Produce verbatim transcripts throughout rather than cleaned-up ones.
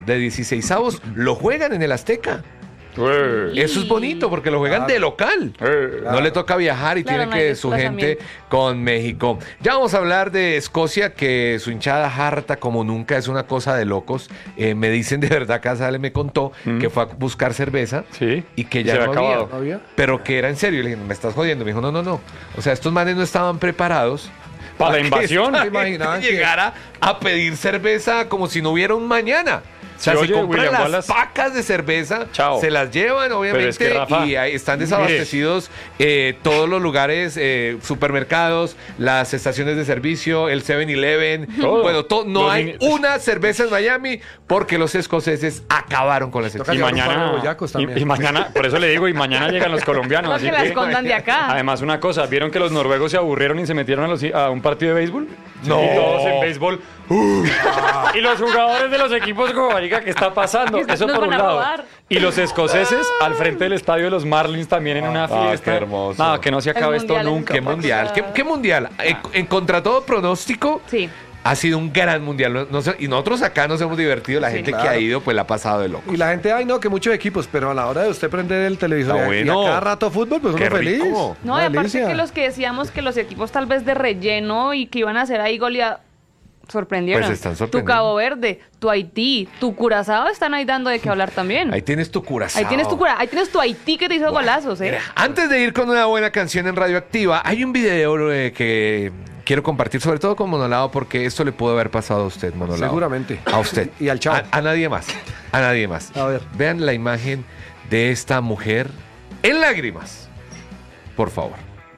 de dieciseisavos lo juegan en el Azteca. Eh. Eso es bonito porque lo juegan Claro. de local. Eh. No le toca viajar y Claro, tiene no hay que su gente desplazamiento. con México. Ya vamos a hablar de Escocia, que su hinchada harta como nunca, es una cosa de locos. Eh, me dicen de verdad, Casale me contó Mm. que fue a buscar cerveza Sí. y que Y ya se no había había, acabado. ¿No había? pero que era en serio. Le dije, me estás jodiendo. Me dijo, no, no, no. O sea, estos manes no estaban preparados Para la invasión. que ¿Se imaginaban que- llegara a pedir cerveza como si no hubiera un mañana. O sea, Sí, se oye, compran William las Wallace. pacas de cerveza, Chao. se las llevan, obviamente, es que, Rafa, y ahí están desabastecidos eh, todos los lugares, eh, supermercados, las estaciones de servicio, el seven eleven. Todo. Bueno, to- no Los hay ni- una cerveza en Miami porque los escoceses acabaron con la Toca cerveza. Y llevar un par de mañana, boyacos y, también. y mañana, por eso le digo, y mañana llegan los colombianos. No así que la que, escondan de acá. además, una cosa, ¿vieron que los noruegos se aburrieron y se metieron a, los- a un partido de béisbol? No. Y todos en béisbol. ¡uh! Y los jugadores de los equipos como marica, ¿qué está pasando? Que Eso nos por van un a lado. robar. Y los escoceses al frente del estadio de los Marlins también en una Ah, fiesta. qué hermoso. Nada, que no se acabe El esto mundial es nunca. ¿Qué mundial? ¿Qué, qué mundial? En, en contra todo pronóstico, Sí. ha sido un gran mundial. No- no sé- y nosotros acá nos hemos divertido. La Sí. gente que Claro. ha ido, pues la ha pasado de loco. Y la gente, ay no, que muchos equipos, pero a la hora de usted prender el televisor Está y a- y bueno. a cada rato fútbol, pues uno Qué feliz. rico. No, Una y aparte delicia. que los que decíamos que los equipos tal vez de relleno y que iban a hacer ahí goleada, sorprendieron. Pues están Tu sorprendiendo. Cabo Verde, tu Haití, tu Curazao están ahí dando de qué hablar también. Ahí tienes tu Curazao. Ahí tienes tu cura, ahí tienes tu Haití que te hizo golazos, ¿eh? Mira, antes de ir con una buena canción en Radioactiva, hay un video eh, que quiero compartir, sobre todo con Monolao, porque esto le pudo haber pasado a usted, Monolao. Seguramente. A usted. Y al Chavo. A, a nadie más. A nadie más. A ver. Vean la imagen de esta mujer en lágrimas. Por favor.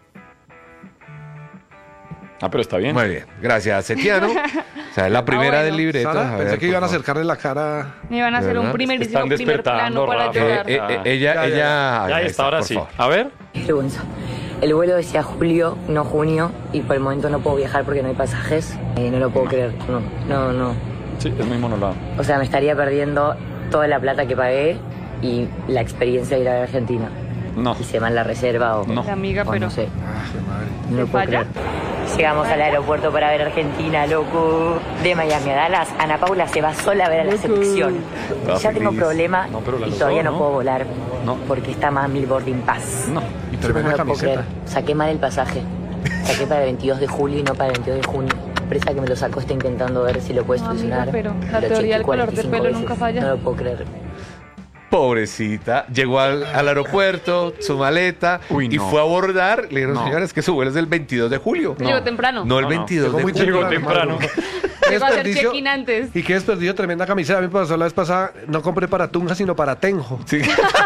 Ah, pero está bien. Muy bien. Gracias, Setiano. O sea, es la primera bueno. del libreto. Sara, A pensé ver, que iban a por favor. acercarle la cara. Me iban a ¿De hacer un verdad? primerísimo Están primer despertando, plano para Rafa. llorar. Eh, eh, ella, Ya, ya, ella. Ya ahí está, ahora por sí. favor. A ver. Qué vergüenza. El vuelo decía julio, no junio, y por el momento no puedo viajar porque no hay pasajes. Eh, no lo puedo creer, no, no, no. Sí, es muy monolado. O sea, me estaría perdiendo toda la plata que pagué y la experiencia de ir a Argentina. No. Y se van la reserva o No. La amiga, o pero... no sé. Ah, qué madre. No lo ¿Se puedo falla? creer. Llegamos al aeropuerto para ver Argentina, loco. De Miami a Dallas, Ana Paula se va sola a ver a la selección. Está Ya tengo feliz. problema No, pero la y logró, todavía no, ¿no? puedo volar No. porque está Mami Boarding Pass. No. Y No tremenda lo puedo camiseta. creer. Saqué mal el pasaje. Saqué para el veintidós de julio y no para el veintidós de junio. La empresa que me lo sacó está intentando ver si lo puede No, amiga, solucionar. pero la Lo teoría chequeé del color de cuarenta y cinco pelo veces. nunca falla. No lo puedo creer. Pobrecita, llegó al, al aeropuerto, su maleta, Uy, y no. fue a abordar. Le dijeron, No. señores, que su vuelo es del veintidós de julio. Llegó temprano. No el No, no. veintidós Llegó de muy julio. Llegó temprano. temprano. Qué Llegó a hacer desperdicio. check-in antes. Y qué desperdicio, tremenda camiseta. A mí me pasó la vez pasada, no compré para Tunja, sino para Tenjo. Sí.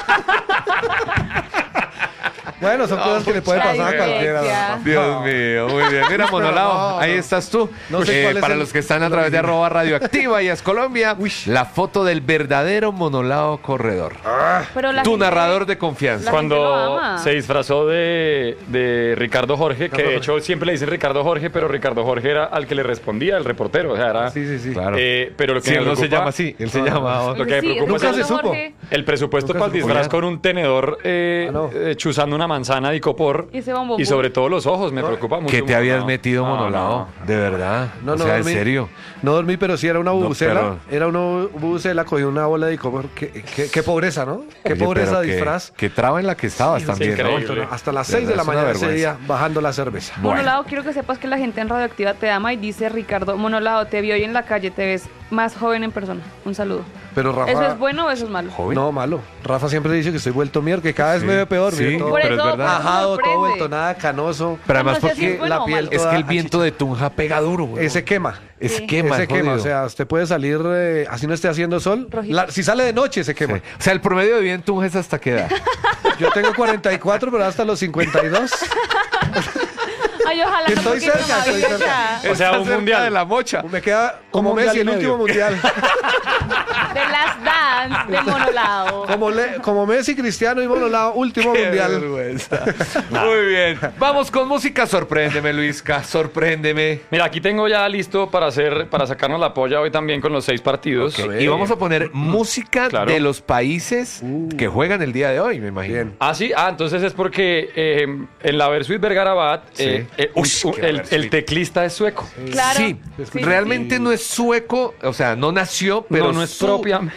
Bueno, son cosas que le pueden pasar a muchacha. cualquiera. Ya. Dios mío, muy bien. Mira, Monolao, no, ahí no. estás tú. No sé Eh, cuál es para el- los que están a través de arroba radioactiva y es Colombia, Uy. la foto del verdadero Monolao corredor. Pero la Tu gente- narrador de confianza. La gente lo Cuando ama. se disfrazó de, de Ricardo Jorge, que de hecho siempre le dicen Ricardo Jorge, pero Ricardo Jorge era al que le respondía el reportero. O sea, era. Sí, sí, sí. Claro. eh, pero lo que Sí, me él no se preocupa- llama así, él se No, llama... Lo que me Sí, preocupa Nunca es se el, supo. Jorge. el presupuesto Nunca para el se supo. disfraz con un tenedor eh, Ah, no. eh, chuzando una manzana de icopor. Y ese bombón. Y sobre todo los ojos, me preocupa mucho. ¿Qué te habías Monolao. metido, No, Monolao? no. De verdad. No, o no sea, dormí. en serio. No dormí, pero sí era una bubucela. pero- Era una bubucela, cogí una bola de icopor. Qué, qué, qué pobreza, ¿no? Qué Oye, pobreza pero de qué- disfraz. Qué traba en la que estabas Sí, también, ¿no? increíble. Hasta las De seis de verdad, la es una mañana ese vergüenza. día, bajando la cerveza. Bueno. Monolao, quiero que sepas que la gente en Radioactiva te ama y dice Ricardo, Monolao, te vi hoy en la calle, te ves más joven en persona. Un saludo. Pero Rafa... ¿Eso es bueno o eso es malo? Joven. No, malo. Rafa siempre dice que estoy vuelto mierda, que cada vez Sí. me ve peor. Sí, mire, todo Por pero es eso, verdad. por eso bajado, todo sorprende. vuelto nada, canoso. Pero además No sé si porque es bueno la o piel malo. es que el toda viento de Tunja pega duro, güey. Ese quema. Es Sí. quema, ese es quema. jodido. O sea, usted puede salir, eh, así no esté haciendo sol. Rojito. la- si sale de noche, se quema. Sí. O sea, el promedio de vida en Tunja es hasta qué edad. Yo tengo cuarenta y cuatro, pero hasta los cincuenta y dos. Ay, ojalá no Estoy porque cerca, no estoy avisa. cerca. O sea, Está un cerca mundial. de la mocha. Me queda como Un mundial Messi, y el medio. último mundial. De las fan de Monolao. Como, le- como Messi, Cristiano y Monolao, último Qué mundial. vergüenza. Muy bien. Vamos con música. Sorpréndeme, Luisca. Sorpréndeme. Mira, aquí tengo ya listo para hacer, para sacarnos la polla hoy también con los seis partidos. Ok, y vamos a poner música Claro. de los países que juegan el día de hoy, me imagino. Bien. Ah, sí, ah, entonces es porque eh, en la Versuit Vergarabat Sí. eh, eh, un- Ush, un- qué el, Versuit. el teclista es sueco. Claro. Sí, Sí, realmente no es sueco, o sea, no nació, pero no, no es su- propia.